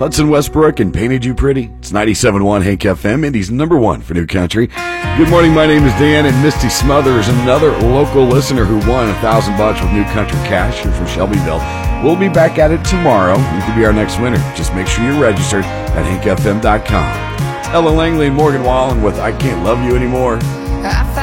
Hudson Westbrook and Painted You Pretty. It's 97.1 Hank FM, Indy's number one for new country. Good morning, my name is Dan, and Misty Smothers, another local listener who won $1,000 with New Country Cash here from Shelbyville. We'll be back at it tomorrow. You could be our next winner. Just make sure you're registered at hankfm.com. Ella Langley and Morgan Wallen with I Can't Love You Anymore.